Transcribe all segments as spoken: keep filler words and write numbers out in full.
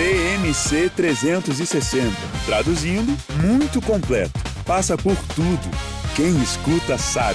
M C trezentos e sessenta. Traduzindo, muito completo. Passa por tudo. Quem escuta sabe.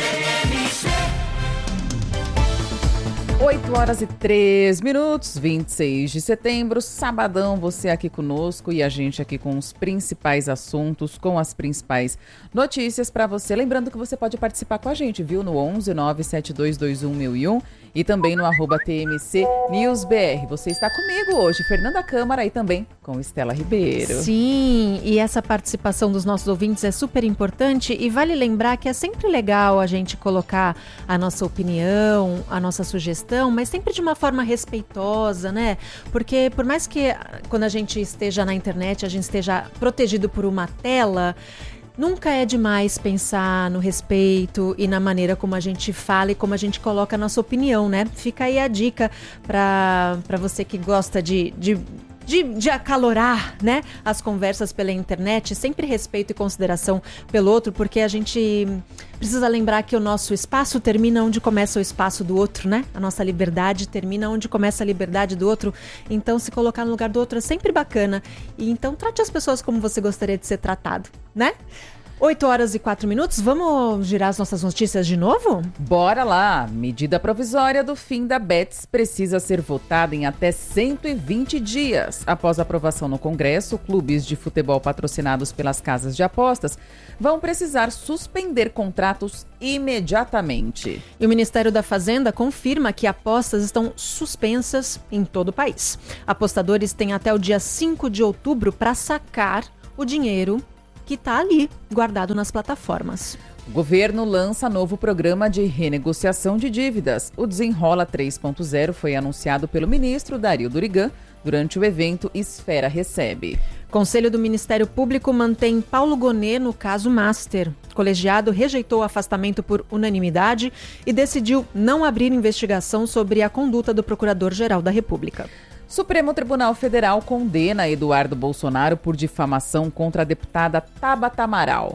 oito horas e três minutos, vinte e seis de setembro, sabadão, você aqui conosco e a gente aqui com os principais assuntos, com as principais notícias para você. Lembrando que você pode participar com a gente, viu? No onze nove sete dois dois um mil e um e também no arroba T M C News B R. Você está comigo hoje, Fernanda Câmara, e também com Estela Ribeiro. Sim, e essa participação dos nossos ouvintes é super importante e vale lembrar que é sempre legal a gente colocar a nossa opinião, a nossa sugestão, mas sempre de uma forma respeitosa, né? Porque por mais que quando a gente esteja na internet, a gente esteja protegido por uma tela, nunca é demais pensar no respeito e na maneira como a gente fala e como a gente coloca a nossa opinião, né? Fica aí a dica para para você que gosta de... de De, de acalorar, né, as conversas pela internet, sempre respeito e consideração pelo outro, porque a gente precisa lembrar que o nosso espaço termina onde começa o espaço do outro, né? A nossa liberdade termina onde começa a liberdade do outro. Então, se colocar no lugar do outro é sempre bacana. E então, trate as pessoas como você gostaria de ser tratado, né? oito horas e quatro minutos, vamos girar as nossas notícias de novo? Bora lá! Medida provisória do fim da Bets precisa ser votada em até cento e vinte dias. Após aprovação no Congresso, clubes de futebol patrocinados pelas casas de apostas vão precisar suspender contratos imediatamente. E o Ministério da Fazenda confirma que apostas estão suspensas em todo o país. Apostadores têm até o dia cinco de outubro para sacar o dinheiro que está ali, guardado nas plataformas. O governo lança novo programa de renegociação de dívidas. O Desenrola três ponto zero foi anunciado pelo ministro Dario Durigan durante o evento Esfera Recebe. Conselho do Ministério Público mantém Paulo Gonet no caso Master. O colegiado rejeitou o afastamento por unanimidade e decidiu não abrir investigação sobre a conduta do Procurador-Geral da República. Supremo Tribunal Federal condena Eduardo Bolsonaro por difamação contra a deputada Tabata Amaral.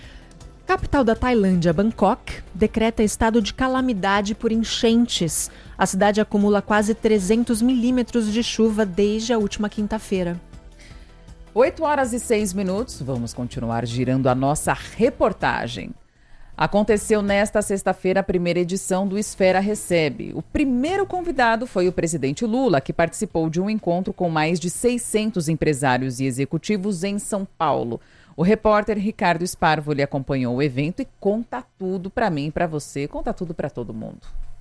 Capital da Tailândia, Bangkok, decreta estado de calamidade por enchentes. A cidade acumula quase trezentos milímetros de chuva desde a última quinta-feira. oito horas e seis minutos, vamos continuar girando a nossa reportagem. Aconteceu nesta sexta-feira a primeira edição do Esfera Recebe. O primeiro convidado foi o presidente Lula, que participou de um encontro com mais de seiscentos empresários e executivos em São Paulo. O repórter Ricardo Sparvoli acompanhou o evento e conta tudo para mim e para você, conta tudo para todo mundo.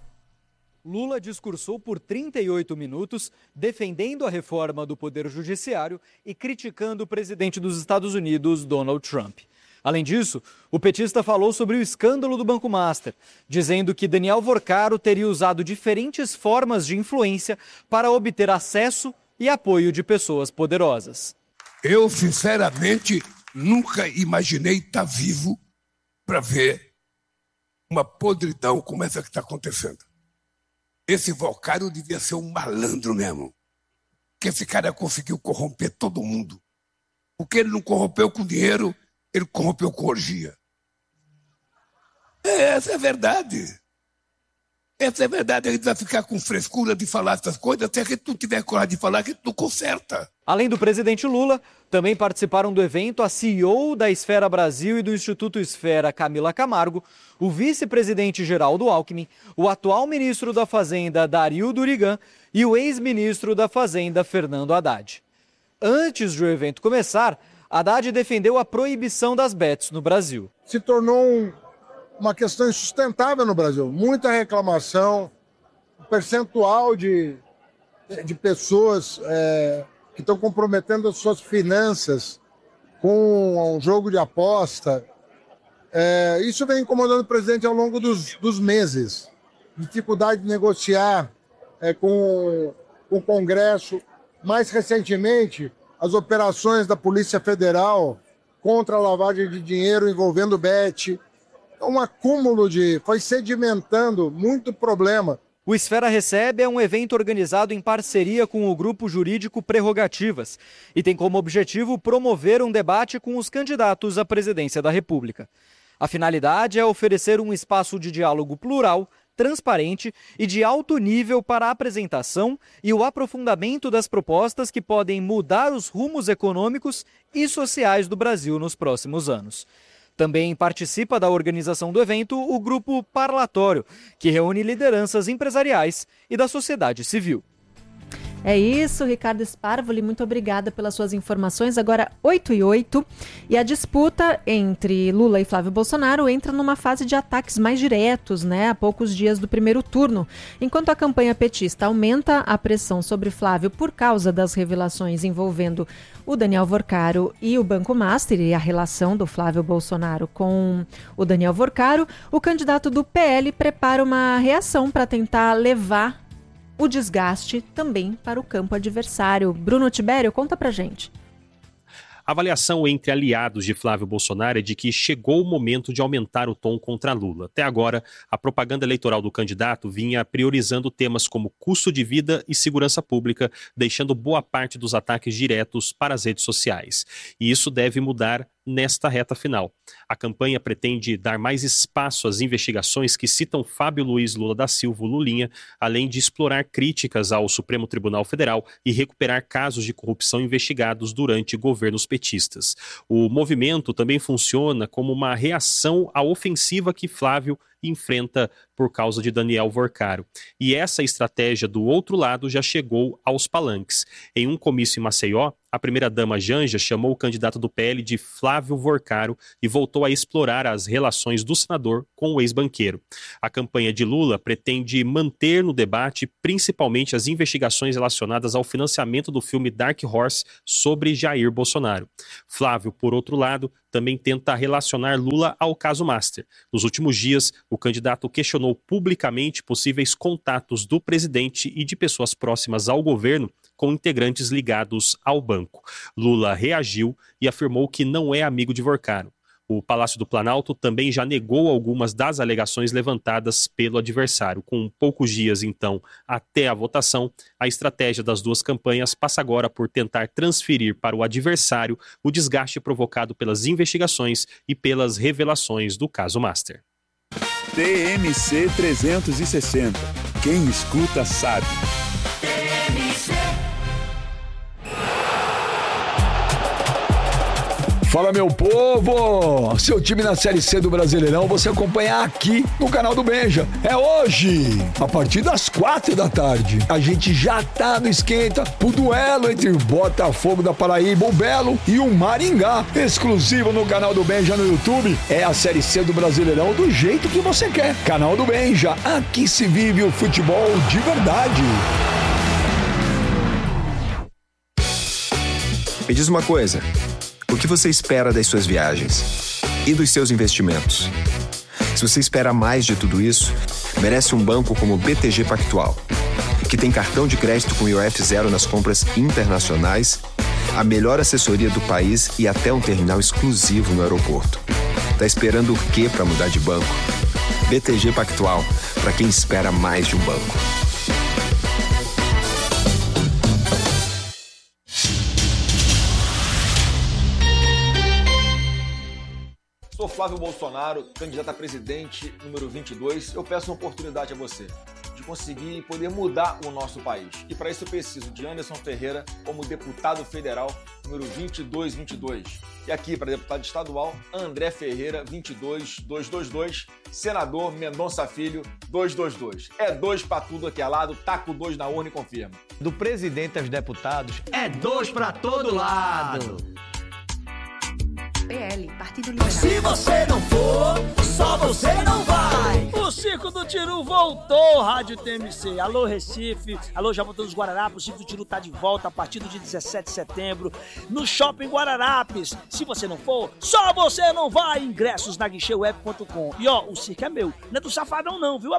Lula discursou por trinta e oito minutos, defendendo a reforma do Poder Judiciário e criticando o presidente dos Estados Unidos, Donald Trump. Além disso, o petista falou sobre o escândalo do Banco Master, dizendo que Daniel Vorcaro teria usado diferentes formas de influência para obter acesso e apoio de pessoas poderosas. Eu, sinceramente, nunca imaginei estar vivo para ver uma podridão como essa que está acontecendo. Esse Vorcaro devia ser um malandro mesmo, que esse cara conseguiu corromper todo mundo. Porque ele não corrompeu com dinheiro, ele corrompeu com orgia. Essa é a verdade. Essa é a verdade. A gente vai ficar com frescura de falar essas coisas, se a gente não tiver coragem de falar, a gente não conserta. Além do presidente Lula, também participaram do evento a C E O da Esfera Brasil e do Instituto Esfera, Camila Camargo, o vice-presidente Geraldo Alckmin, o atual ministro da Fazenda, Dario Durigan, e o ex-ministro da Fazenda, Fernando Haddad. Antes do evento começar, Haddad defendeu a proibição das bets no Brasil. Se tornou um, uma questão insustentável no Brasil. Muita reclamação, um percentual de, de pessoas é, que estão comprometendo as suas finanças com um jogo de aposta. É, isso vem incomodando o presidente ao longo dos, dos meses. Dificuldade de negociar é, com, com o Congresso. Mais recentemente, as operações da Polícia Federal contra a lavagem de dinheiro envolvendo bet. Um acúmulo de... foi sedimentando muito problema. O Esfera Recebe é um evento organizado em parceria com o grupo jurídico Prerrogativas e tem como objetivo promover um debate com os candidatos à presidência da República. A finalidade é oferecer um espaço de diálogo plural, transparente e de alto nível para a apresentação e o aprofundamento das propostas que podem mudar os rumos econômicos e sociais do Brasil nos próximos anos. Também participa da organização do evento o Grupo Parlatório, que reúne lideranças empresariais e da sociedade civil. É isso, Ricardo Sparvoli, muito obrigada pelas suas informações. Agora, oito e oito, e a disputa entre Lula e Flávio Bolsonaro entra numa fase de ataques mais diretos, né, a poucos dias do primeiro turno. Enquanto a campanha petista aumenta a pressão sobre Flávio por causa das revelações envolvendo o Daniel Vorcaro e o Banco Master e a relação do Flávio Bolsonaro com o Daniel Vorcaro, o candidato do P L prepara uma reação para tentar levar o desgaste também para o campo adversário. Bruno Tibério, conta pra gente. A avaliação entre aliados de Flávio Bolsonaro é de que chegou o momento de aumentar o tom contra Lula. Até agora, a propaganda eleitoral do candidato vinha priorizando temas como custo de vida e segurança pública, deixando boa parte dos ataques diretos para as redes sociais. E isso deve mudar nesta reta final. A campanha pretende dar mais espaço às investigações que citam Fábio Luiz Lula da Silva, o Lulinha, além de explorar críticas ao Supremo Tribunal Federal e recuperar casos de corrupção investigados durante governos petistas. O movimento também funciona como uma reação à ofensiva que Flávio enfrenta por causa de Daniel Vorcaro. E essa estratégia do outro lado já chegou aos palanques. Em um comício em Maceió, a primeira-dama Janja chamou o candidato do P L de Flávio Vorcaro e voltou a explorar as relações do senador com o ex-banqueiro. A campanha de Lula pretende manter no debate principalmente as investigações relacionadas ao financiamento do filme Dark Horse sobre Jair Bolsonaro. Flávio, por outro lado, também tenta relacionar Lula ao caso Master. Nos últimos dias, o candidato questionou publicamente possíveis contatos do presidente e de pessoas próximas ao governo com integrantes ligados ao banco. Lula reagiu e afirmou que não é amigo de Vorcaro. O Palácio do Planalto também já negou algumas das alegações levantadas pelo adversário. Com poucos dias, então, até a votação, a estratégia das duas campanhas passa agora por tentar transferir para o adversário o desgaste provocado pelas investigações e pelas revelações do caso Master. T M C trezentos e sessenta. Quem escuta sabe. Fala, meu povo! Seu time na Série C do Brasileirão você acompanha aqui no canal do Benja. É hoje, a partir das quatro da tarde. A gente já tá no esquenta pro duelo entre o Botafogo da Paraíba, o Belo, e o Maringá. Exclusivo no canal do Benja no YouTube. É a Série C do Brasileirão do jeito que você quer. Canal do Benja, aqui se vive o futebol de verdade. Me diz uma coisa. O que você espera das suas viagens? E dos seus investimentos? Se você espera mais de tudo isso, merece um banco como o B T G Pactual, que tem cartão de crédito com I O F zero nas compras internacionais, a melhor assessoria do país e até um terminal exclusivo no aeroporto. Tá esperando o quê para mudar de banco? B T G Pactual, para quem espera mais de um banco. Sou Flávio Bolsonaro, candidato a presidente número vinte e dois. Eu peço uma oportunidade a você de conseguir poder mudar o nosso país. E para isso eu preciso de Anderson Ferreira como deputado federal número vinte e dois vinte e dois. E aqui para deputado estadual, André Ferreira vinte e dois dois dois dois, senador Mendonça Filho dois dois dois. É dois para tudo aqui ao lado, taco dois na urna e confirma. Do presidente aos deputados, é dois para todo lado. P L, Partido Liberal. Se você não for, só você não vai. O Circo do Tiru voltou, Rádio T M C. Alô, Recife. Alô, Jaboatão dos Guararapes. O Circo do Tiru tá de volta a partir do dia dezessete de setembro no Shopping Guararapes. Se você não for, só você não vai. Ingressos na guichê web ponto com. E ó, o circo é meu. Não é do Safadão não, viu?